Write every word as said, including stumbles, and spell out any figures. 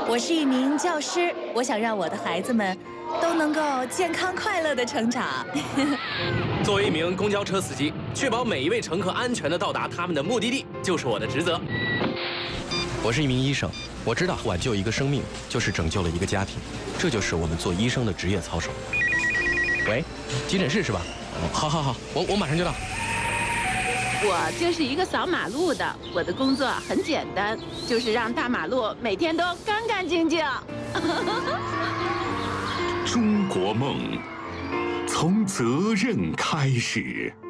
我是一名教师，我想让我的孩子们都能够健康快乐的成长。 作为一名公交车司机，确保每一位乘客安全地到达他们的目的地，就是我的职责。 我是一名医生，我知道挽救一个生命就是拯救了一个家庭，这就是我们做医生的职业操守。喂，急诊室是吧？好好好，我我马上就到。 我就是一个扫马路的，我的工作很简单，就是让大马路每天都干干净净。 中国梦，从责任开始。